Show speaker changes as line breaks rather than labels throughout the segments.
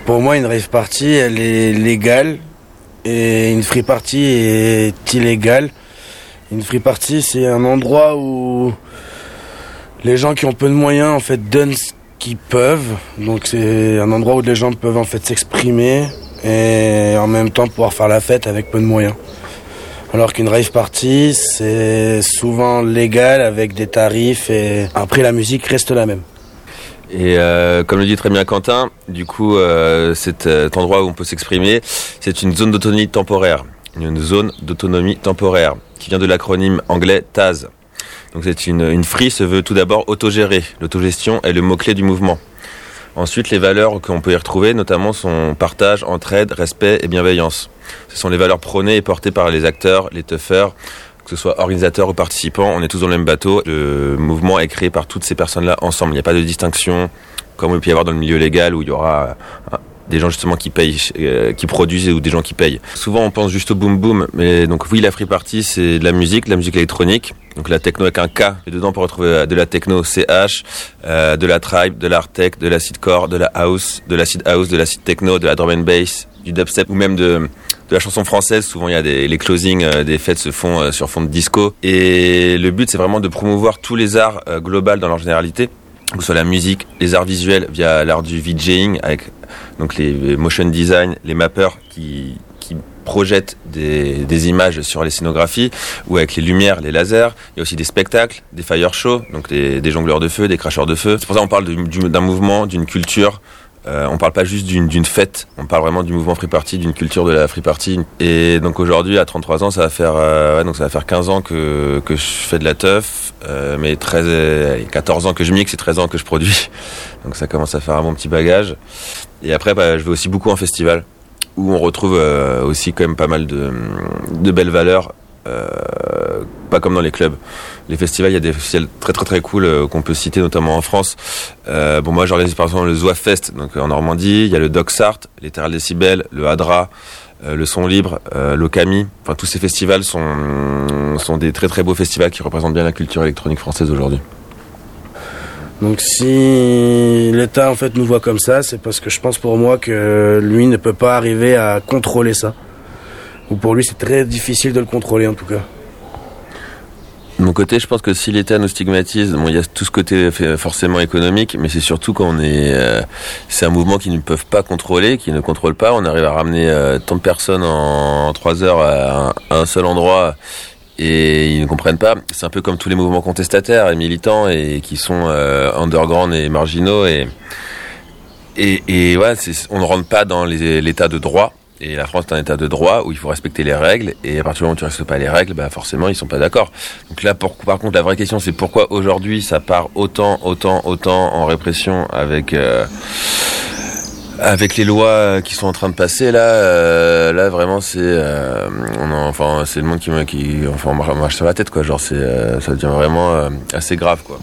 Pour moi, une rave party, elle est légale et une free party est illégale. Une free party, c'est un endroit où les gens qui ont peu de moyens en fait donnent ce qu'ils peuvent. Donc c'est un endroit où les gens peuvent en fait s'exprimer et en même temps pouvoir faire la fête avec peu de moyens. Alors qu'une rave party, c'est souvent légal avec des tarifs et après la musique reste la même.
Et comme le dit très bien Quentin, du coup cet endroit où on peut s'exprimer, c'est une zone d'autonomie temporaire. Une zone d'autonomie temporaire qui vient de l'acronyme anglais TAZ. Donc c'est une free se veut tout d'abord autogérée. L'autogestion est le mot-clé du mouvement. Ensuite, les valeurs qu'on peut y retrouver, notamment, sont partage, entraide, respect et bienveillance. Ce sont les valeurs prônées et portées par les acteurs, les toughers, que ce soit organisateurs ou participants. On est tous dans le même bateau. Le mouvement est créé par toutes ces personnes-là ensemble. Il n'y a pas de distinction, comme il peut y avoir dans le milieu légal, où il y aura des gens justement qui payent, qui produisent ou des gens qui payent. Souvent on pense juste au boom boom, mais donc oui, la free party c'est de la musique électronique, donc la techno avec un K, et dedans on peut retrouver de la techno CH, de la tribe, de l'art tech, de l'acid-core, de la house, de l'acid house, de l'acid techno, de la drum and bass, du dubstep ou même de la chanson française. Souvent il y a les closings des fêtes se font sur fond de disco, et le but c'est vraiment de promouvoir tous les arts globaux dans leur généralité, que ce soit la musique, les arts visuels via l'art du VJing avec donc les motion design, les mappers qui projettent des images sur les scénographies, ou avec les lumières, les lasers. Il y a aussi des spectacles, des fire shows, donc des jongleurs de feu, des cracheurs de feu. C'est pour ça qu'on parle d'un mouvement, d'une culture. On parle pas juste d'une fête, on parle vraiment du mouvement free party, d'une culture de la free party. Et donc aujourd'hui, à 33 ans, ça va faire 15 ans que je fais de la teuf, mais 14 ans que je mixe et 13 ans que je produis. Donc ça commence à faire un bon petit bagage. Et après, je vais aussi beaucoup en festival, où on retrouve aussi quand même pas mal de belles valeurs. Pas comme dans les clubs. Les festivals, il y a des festivals très très très cool qu'on peut citer notamment en France. Moi j'organise par exemple le Zoif Fest, donc en Normandie. Il y a le Docsart, l'Ethereal Decibel, le Hadra, le Son Libre, l'Okami. Enfin tous ces festivals sont des très très beaux festivals qui représentent bien la culture électronique française aujourd'hui.
Donc si l'État en fait nous voit comme ça, c'est parce que je pense pour moi que lui ne peut pas arriver à contrôler ça. Ou pour lui c'est très difficile de le contrôler en tout cas.
De mon côté, je pense que si l'État nous stigmatise, il y a tout ce côté forcément économique, mais c'est surtout quand c'est un mouvement qu'ils ne peuvent pas contrôler, qu'ils ne contrôlent pas. On arrive à ramener tant de personnes en 3 heures à un seul endroit et ils ne comprennent pas. C'est un peu comme tous les mouvements contestataires et militants et qui sont underground et marginaux et ouais, on ne rentre pas dans l'état de droit. Et la France est un état de droit où il faut respecter les règles, et à partir du moment où tu ne respectes pas les règles, forcément ils sont pas d'accord. Donc là, par contre, la vraie question c'est pourquoi aujourd'hui ça part autant en répression avec les lois qui sont en train de passer là vraiment c'est c'est le monde qui on marche sur la tête quoi, genre ça devient vraiment assez grave quoi.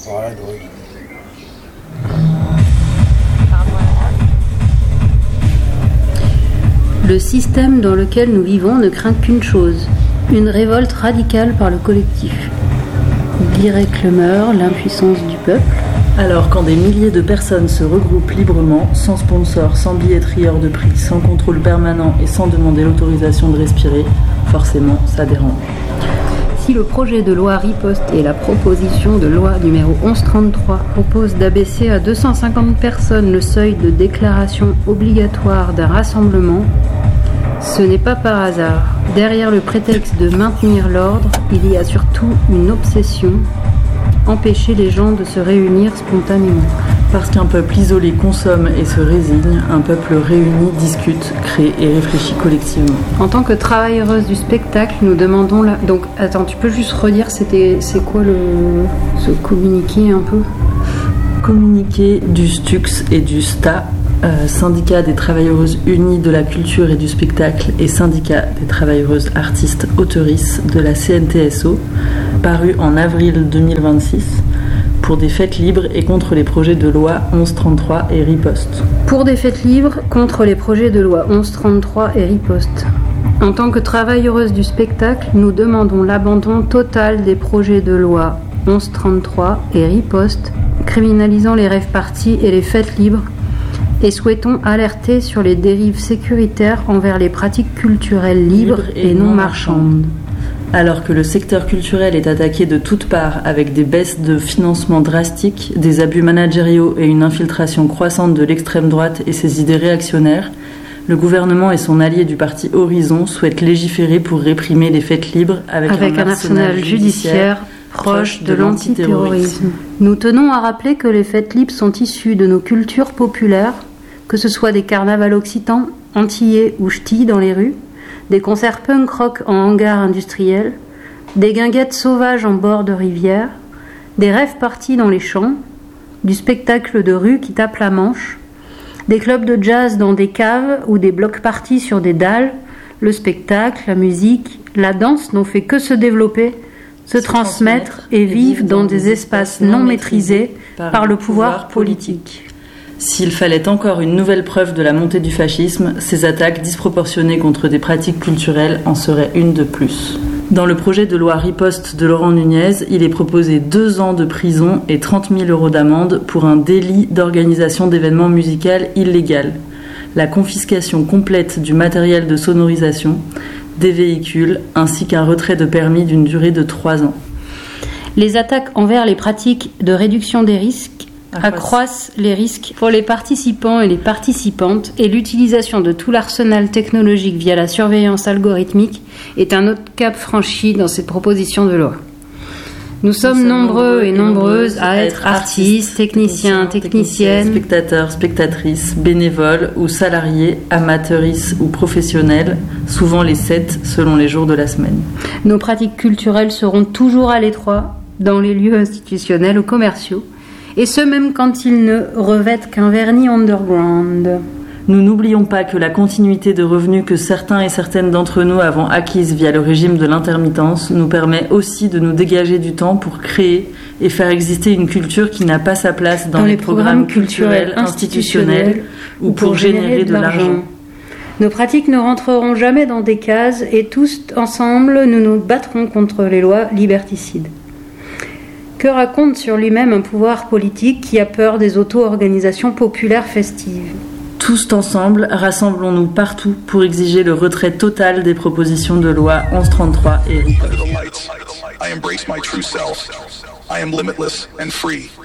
Le système dans lequel nous vivons ne craint qu'une chose, une révolte radicale par le collectif. Guirec le meurt, l'impuissance du peuple.
Alors quand des milliers de personnes se regroupent librement, sans sponsor, sans billetterie hors de prix, sans contrôle permanent et sans demander l'autorisation de respirer, forcément ça dérange.
Si le projet de loi riposte et la proposition de loi numéro 1133 propose d'abaisser à 250 personnes le seuil de déclaration obligatoire d'un rassemblement, ce n'est pas par hasard. Derrière le prétexte de maintenir l'ordre, il y a surtout une obsession, empêcher les gens de se réunir spontanément.
Parce qu'un peuple isolé consomme et se résigne, un peuple réuni discute, crée et réfléchit collectivement.
En tant que travailleuse du spectacle, nous demandons la... Donc, attends, tu peux juste redire, c'est quoi ce communiqué un peu ?
Communiqué du STUX et du STA, syndicat des travailleuses unies de la culture et du spectacle et syndicat des travailleuses artistes auteurices de la CNTSO, paru en avril 2026, pour des fêtes libres et contre les projets de loi 1133 et riposte.
Pour des fêtes libres contre les projets de loi 1133 et riposte. En tant que travailleuses du spectacle, nous demandons l'abandon total des projets de loi 1133 et riposte, criminalisant les rave parties et les fêtes libres, et souhaitons alerter sur les dérives sécuritaires envers les pratiques culturelles libres et non marchandes.
Alors que le secteur culturel est attaqué de toutes parts avec des baisses de financement drastiques, des abus managériaux et une infiltration croissante de l'extrême droite et ses idées réactionnaires, le gouvernement et son allié du parti Horizon souhaitent légiférer pour réprimer les fêtes libres avec un arsenal judiciaire proche de l'antiterrorisme.
Nous tenons à rappeler que les fêtes libres sont issues de nos cultures populaires, que ce soit des carnavals occitans, antillais ou ch'tis dans les rues, des concerts punk rock en hangar industriel, des guinguettes sauvages en bord de rivière, des rave parties dans les champs, du spectacle de rue qui tape la Manche, des clubs de jazz dans des caves ou des blocs parties sur des dalles. Le spectacle, la musique, la danse n'ont fait que se développer, se transmettre et vivre dans des espaces non maîtrisés par le pouvoir politique.
S'il fallait encore une nouvelle preuve de la montée du fascisme, ces attaques disproportionnées contre des pratiques culturelles en seraient une de plus. Dans le projet de loi riposte de Laurent Nunez, il est proposé 2 ans de prison et 30 000 € d'amende pour un délit d'organisation d'événements musicaux illégal, la confiscation complète du matériel de sonorisation, des véhicules, ainsi qu'un retrait de permis d'une durée de 3 ans.
Les attaques envers les pratiques de réduction des risques accroissent les risques pour les participants et les participantes, et l'utilisation de tout l'arsenal technologique via la surveillance algorithmique est un autre cap franchi dans cette proposition de loi. Nous sommes nombreux et nombreuses à être artistes, techniciens, techniciennes,
spectateurs, spectatrices, bénévoles ou salariés, amateuristes ou professionnels, souvent les 7 selon les jours de la semaine.
Nos pratiques culturelles seront toujours à l'étroit dans les lieux institutionnels ou commerciaux, et ce même quand ils ne revêtent qu'un vernis underground.
Nous n'oublions pas que la continuité de revenus que certains et certaines d'entre nous avons acquise via le régime de l'intermittence nous permet aussi de nous dégager du temps pour créer et faire exister une culture qui n'a pas sa place dans les programmes culturels institutionnels ou pour générer de l'argent.
Nos pratiques ne rentreront jamais dans des cases et tous ensemble nous nous battrons contre les lois liberticides. Que raconte sur lui-même un pouvoir politique qui a peur des auto-organisations populaires festives ?
Tous ensemble, rassemblons-nous partout pour exiger le retrait total des propositions de loi 1133 et riposte.